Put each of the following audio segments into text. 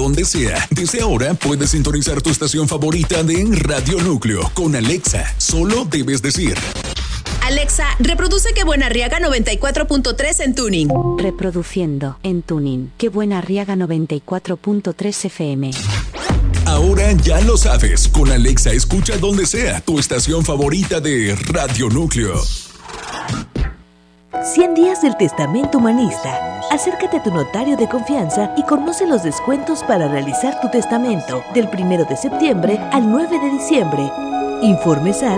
donde sea. Desde ahora puedes sintonizar tu estación favorita de Radio Núcleo con Alexa. Solo debes decir: Alexa, reproduce Qué Buena Arriaga 94.3 en Tuning. Reproduciendo en Tuning Qué Buena Arriaga 94.3 FM. Ahora ya lo sabes, con Alexa escucha donde sea tu estación favorita de Radio Núcleo. 100 días del Testamento Humanista. Acércate a tu notario de confianza y conoce los descuentos para realizar tu testamento del 1 de septiembre al 9 de diciembre. Informes al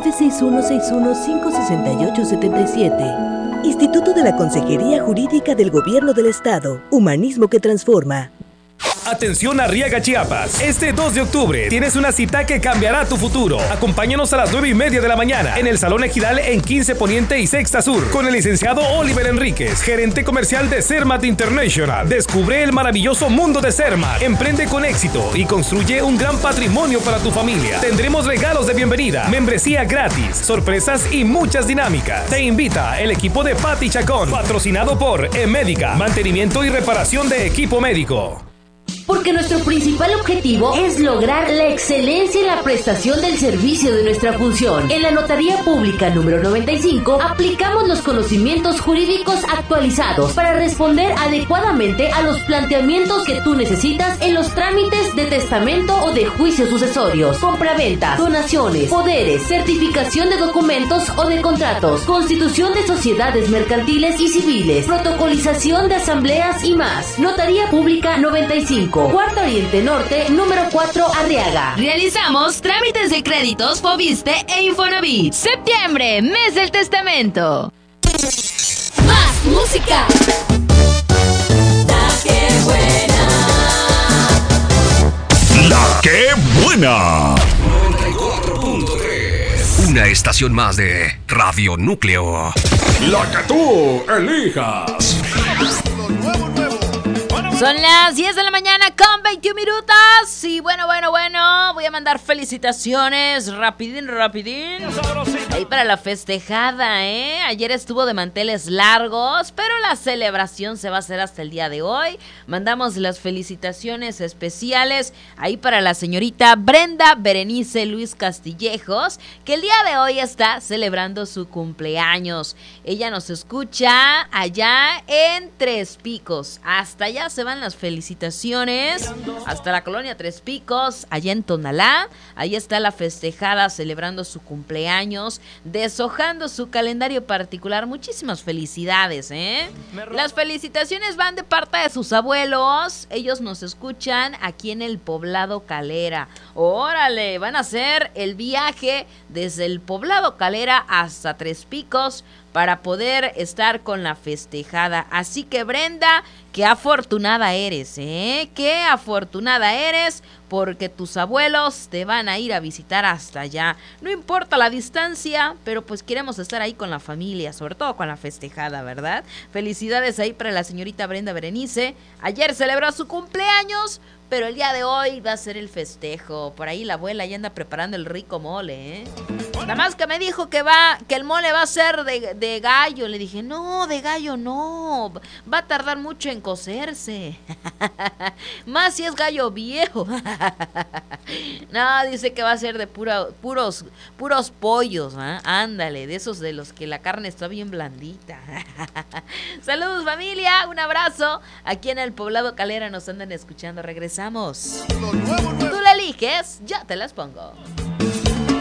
961-615-6877. Instituto de la Consejería Jurídica del Gobierno del Estado. Humanismo que transforma. Atención Arriaga, Chiapas. Este 2 de octubre tienes una cita que cambiará tu futuro. Acompáñanos a las 9:30 de la mañana en el Salón Ejidal en 15 Poniente y Sexta Sur con el licenciado Oliver Enríquez, gerente comercial de Cermat International. Descubre el maravilloso mundo de Cermat. Emprende con éxito y construye un gran patrimonio para tu familia. Tendremos regalos de bienvenida, membresía gratis, sorpresas y muchas dinámicas. Te invita el equipo de Pati Chacón, patrocinado por Emédica, mantenimiento y reparación de equipo médico. Porque nuestro principal objetivo es lograr la excelencia en la prestación del servicio de nuestra función. En la Notaría Pública número 95 aplicamos los conocimientos jurídicos actualizados para responder adecuadamente a los planteamientos que tú necesitas en los trámites de testamento o de juicios sucesorios, compraventas, donaciones, poderes, certificación de documentos o de contratos, constitución de sociedades mercantiles y civiles, protocolización de asambleas y más. Notaría Pública 95. Cuarto Oriente Norte, número 4, Arriaga. Realizamos trámites de créditos, Fobiste e Infonavit. Septiembre, mes del testamento. Más música. La que buena. La que buena. 94.3. Una estación más de Radio Núcleo. La que tú elijas. Son las 10 de la mañana con 21 minutos. Y bueno, voy a mandar felicitaciones rapidín. Ahí para la festejada, ¿eh? Ayer estuvo de manteles largos, pero la celebración se va a hacer hasta el día de hoy. Mandamos las felicitaciones especiales ahí para la señorita Brenda Berenice Luis Castillejos, que el día de hoy está celebrando su cumpleaños. Ella nos escucha allá en Tres Picos. Hasta allá se van las felicitaciones, hasta la colonia Tres Picos, allá en Tonalá. Ahí está la festejada celebrando su cumpleaños, deshojando su calendario particular. Muchísimas felicidades, ¿eh? Las felicitaciones van de parte de sus abuelos. Ellos nos escuchan aquí en el Poblado Calera. ¡Órale! Van a hacer el viaje desde el Poblado Calera hasta Tres Picos para poder estar con la festejada. Así que Brenda, qué afortunada eres, ¿eh? Qué afortunada eres, porque tus abuelos te van a ir a visitar hasta allá. No importa la distancia, pero pues queremos estar ahí con la familia, sobre todo con la festejada, ¿verdad? Felicidades ahí para la señorita Brenda Berenice. Ayer celebró su cumpleaños, pero el día de hoy va a ser el festejo. Por ahí la abuela ya anda preparando el rico mole, ¿eh? Nada más que me dijo que el mole va a ser de gallo. Le dije, no, de gallo no. Va a tardar mucho en cocerse. Más si es gallo viejo. No, dice que va a ser de puros pollos, ¿eh? Ándale, de esos de los que la carne está bien blandita. Saludos familia, un abrazo. Aquí en el Poblado Calera nos andan escuchando. Regresamos. Tú la eliges, ya te las pongo.